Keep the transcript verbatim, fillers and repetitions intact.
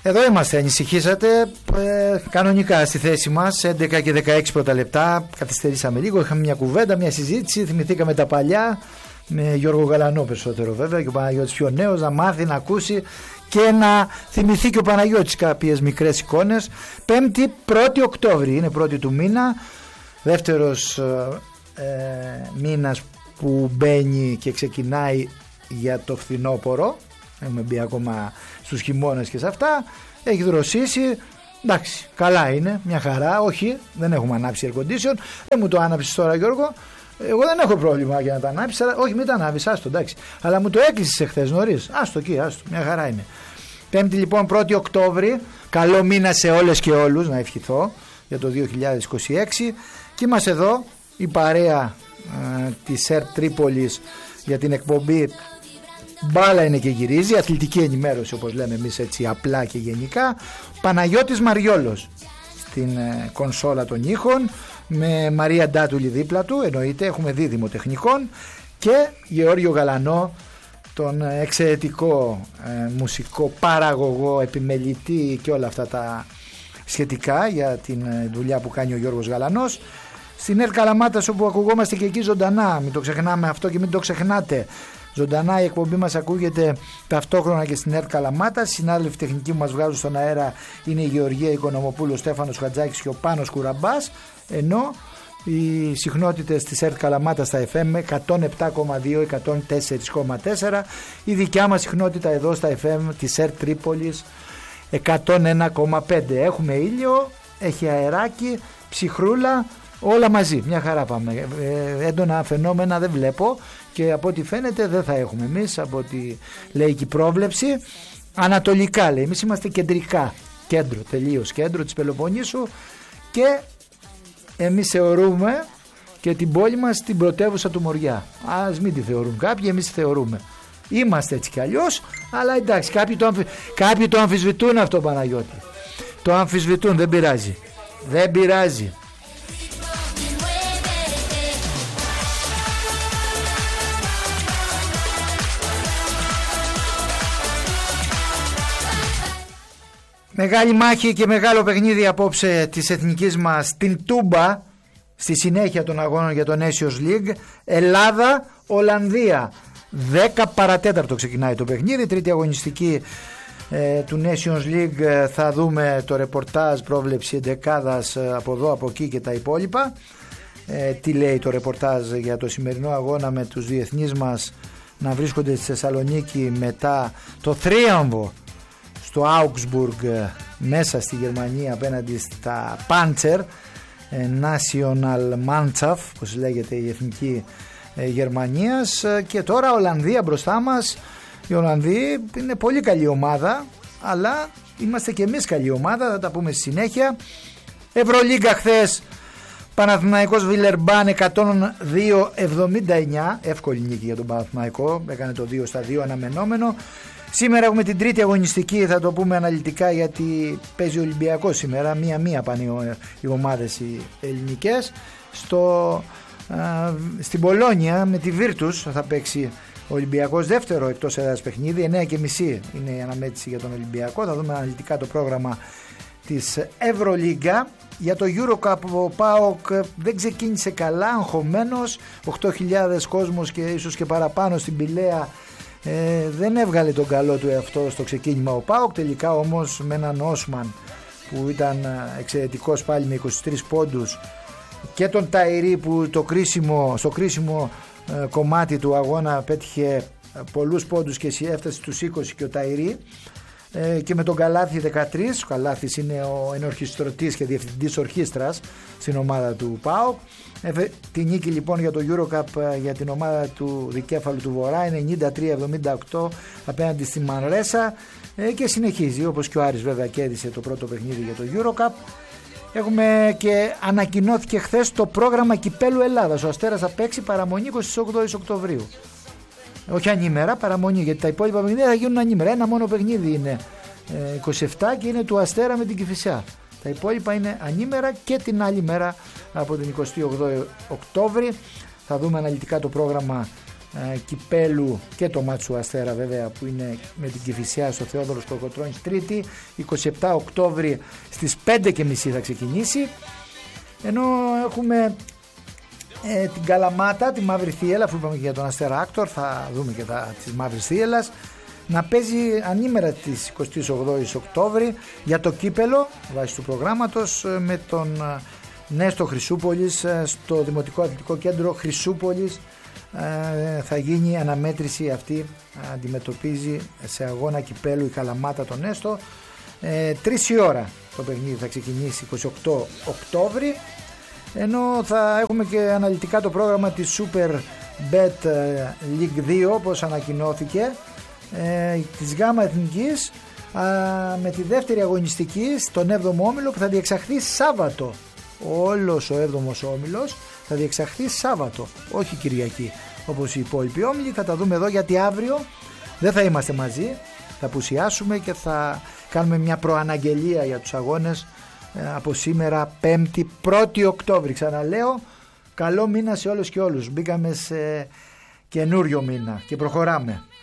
Εδώ είμαστε, ανησυχήσατε. Ε, κανονικά στη θέση μας, έντεκα και δεκαέξι πρώτα λεπτά. Καθυστερήσαμε λίγο, είχαμε μια κουβέντα, μια συζήτηση. Θυμηθήκαμε τα παλιά. Με Γιώργο Γαλανό περισσότερο βέβαια, και ο Παναγιώτης πιο νέος, να μάθει, να ακούσει και να θυμηθεί και ο Παναγιώτης κάποιες μικρές εικόνες. Πέμπτη, πρώτη Οκτώβρη, είναι πρώτη του μήνα. Δεύτερος ε, μήνας που μπαίνει και ξεκινάει για το φθινόπωρο. Έχουμε μπει ακόμα στους χειμώνες και σε αυτά. Έχει δροσίσει. Εντάξει, καλά είναι, μια χαρά. Όχι, δεν έχουμε ανάψει air condition. Δεν μου το άναψες τώρα, Γιώργο. Εγώ δεν έχω πρόβλημα για να τα ανάψεις. Όχι, μην τα ανάψεις, άστο, εντάξει. Αλλά μου το έκλεισες εχθές νωρίς. Άστο εκεί, άστο, μια χαρά είναι. Πέμπτη λοιπόν, πρώτη Οκτώβρη. Καλό μήνα σε όλες και όλους, να ευχηθώ για το δύο χιλιάδες είκοσι έξι. Και είμαστε εδώ, η παρέα ε, της ΕΡΤ Τρίπολης για την εκπομπή Μπάλα είναι και γυρίζει, αθλητική ενημέρωση όπως λέμε εμείς έτσι απλά και γενικά. Παναγιώτης Μαριόλος στην ε, κονσόλα των ήχων, με Μαρία Ντάτουλη δίπλα του, εννοείται, έχουμε δίδυμο τεχνικών, και Γεώργιο Γαλανό, τον εξαιρετικό ε, μουσικό παραγωγό, επιμελητή και όλα αυτά τα σχετικά για την ε, δουλειά που κάνει ο Γιώργος Γαλανός. Στην ΕΡΤ Καλαμάτας, όπου ακουγόμαστε και εκεί ζωντανά, μην το ξεχνάμε αυτό και μην το ξεχνάτε. Ζωντανά η εκπομπή μας ακούγεται ταυτόχρονα και στην ΕΡΤ Καλαμάτας. Συνάδελφοι τεχνικοί που μας βγάζουν στον αέρα είναι η Γεωργία Οικονομοπούλου, ο Στέφανος Χατζάκης και ο Πάνος Κουραμπάς, ενώ οι συχνότητες της ΕΡΤ Καλαμάτας στα εφ εμ εκατόν επτά κόμμα δύο, εκατόν τέσσερα κόμμα τέσσερα, η δικιά μας συχνότητα εδώ στα εφ εμ της ΕΡΤ Τρίπολης εκατόν ένα κόμμα πέντε. Έχουμε ήλιο, έχει αεράκι, ψυχρούλα, όλα μαζί, μια χαρά πάμε. Ε, έντονα φαινόμενα δεν βλέπω και από ό,τι φαίνεται δεν θα έχουμε εμείς, από ό,τι λέει και η πρόβλεψη. Ανατολικά λέει, εμείς είμαστε κεντρικά, κέντρο, τελείως κέντρο της Πελοποννήσου, και εμείς θεωρούμε και την πόλη μας την πρωτεύουσα του Μοριά. Ας μην τη θεωρούν κάποιοι, εμείς τη θεωρούμε. Είμαστε έτσι κι αλλιώς, αλλά εντάξει, κάποιοι το, αμφι... κάποιοι το αμφισβητούν αυτό, Παναγιώτη. Το αμφισβητούν, δεν πειράζει. Δεν πειράζει. Μεγάλη μάχη και μεγάλο παιχνίδι απόψε της εθνικής μας στην Τούμπα, στη συνέχεια των αγώνων για το Nations League. Ελλάδα-Ολλανδία, δέκα παρατέταρτο ξεκινάει το παιχνίδι, τρίτη αγωνιστική ε, του Nations League. Θα δούμε το ρεπορτάζ, πρόβλεψη εντεκάδας από εδώ, από εκεί και τα υπόλοιπα. Ε, τι λέει το ρεπορτάζ για το σημερινό αγώνα, με τους διεθνείς μας να βρίσκονται στη Θεσσαλονίκη μετά το θρίαμβο στο Augsburg μέσα στη Γερμανία απέναντι στα Panzer National Mannschaft, όπως λέγεται η εθνική Γερμανίας. Και τώρα Ολλανδία μπροστά μας. Οι Ολλανδοί είναι πολύ καλή ομάδα, αλλά είμαστε και εμείς καλή ομάδα, θα τα πούμε στη συνέχεια. Ευρωλίγκα χθες, Παναθηναϊκός Βιλερμπάν εκατόν δύο εβδομήντα εννιά, εύκολη νίκη για τον Παναθηναϊκό, έκανε το δύο στα δύο αναμενόμενο. Σήμερα έχουμε την τρίτη αγωνιστική, θα το πούμε αναλυτικά γιατί παίζει ο Ολυμπιακός σήμερα, μία-μία πάνε οι ομάδες οι ελληνικές. Στο, α, στην Πολόνια με τη Βίρτους θα παίξει ο Ολυμπιακός, δεύτερο εκτός έδρας παιχνίδι, εννέα και μισή είναι η αναμέτρηση για τον Ολυμπιακό. Θα δούμε αναλυτικά το πρόγραμμα της Ευρωλίγκα. Για το EuroCup ο ΠΑΟΚ δεν ξεκίνησε καλά, αγχωμένος, οκτώ χιλιάδες κόσμος και ίσως και παραπάνω στην Πηλαία. Ε, δεν έβγαλε τον καλό του εαυτό στο ξεκίνημα ο ΠΑΟΚ, τελικά όμως με έναν Όσμαν που ήταν εξαιρετικός πάλι με είκοσι τρεις πόντους, και τον Ταϊρή που το κρίσιμο, στο κρίσιμο ε, κομμάτι του αγώνα πέτυχε πολλούς πόντους και έφτασε στους είκοσι και ο Ταϊρή, ε, και με τον Καλάθι δεκατρείς. Ο Καλάθης είναι ο ενορχιστρωτής και διευθυντής ορχήστρας στην ομάδα του ΠΑΟΚ. Ε, τη νίκη λοιπόν για το EuroCup για την ομάδα του δικέφαλου του Βορρά είναι ενενήντα τρία εβδομήντα οκτώ απέναντι στη Μανρέσα, ε, και συνεχίζει, όπως και ο Άρης βέβαια κέρδισε το πρώτο παιχνίδι για το EuroCup. Έχουμε και ανακοινώθηκε χθες το πρόγραμμα Κυπέλου Ελλάδας. Ο Αστέρας θα παίξει παραμονή εικοστή όγδοη Οκτωβρίου. Όχι ανήμερα, παραμονή, γιατί τα υπόλοιπα παιχνίδια θα γίνουν ανήμερα. Ένα μόνο παιχνίδι είναι ε, είκοσι επτά και είναι του Αστέρα με την Κηφισιά. Τα υπόλοιπα είναι ανήμερα και την άλλη μέρα από την εικοστή όγδοη Οκτώβρη. Θα δούμε αναλυτικά το πρόγραμμα ε, κυπέλου και το μάτσο του Αστέρα βέβαια που είναι με την Κηφισιά στο Θεόδωρος Κολοκοτρώνης, Τρίτη είκοσι επτά Οκτώβρη στις πέντε και μισή θα ξεκινήσει, ενώ έχουμε ε, την Καλαμάτα, τη Μαύρη Θίελα, αφού είπαμε και για τον Αστέρα Άκτορ θα δούμε και τα της Μαύρης Θίελας, να παίζει ανήμερα της εικοστή ογδόη Οκτώβρη για το κύπελο βάσει του προγράμματος με τον Νέστο Χρυσούπολης στο Δημοτικό Αθλητικό Κέντρο Χρυσούπολης. Θα γίνει η αναμέτρηση αυτή, αντιμετωπίζει σε αγώνα κυπέλου η Καλαμάτα τον Νέστο. ε, τρεις η ώρα το παιχνίδι θα ξεκινήσει εικοστή όγδοη Οκτώβρη, ενώ θα έχουμε και αναλυτικά το πρόγραμμα της Super Bet League δύο όπως ανακοινώθηκε, ε, της ΓΑΜΑ Εθνικής, α, με τη δεύτερη αγωνιστική στον έβδομο όμιλο που θα διεξαχθεί Σάββατο. Όλος ο έβδομος όμιλος θα διεξαχθεί Σάββατο, όχι Κυριακή όπως οι υπόλοιποι όμιλοι. Θα τα δούμε εδώ γιατί αύριο δεν θα είμαστε μαζί, θα απουσιάσουμε και θα κάνουμε μια προαναγγελία για τους αγώνες ε, από σήμερα πέμπτη πρώτη Οκτώβρη. Ξαναλέω, καλό μήνα σε όλους και όλους, μπήκαμε σε καινούριο μήνα και προχωράμε.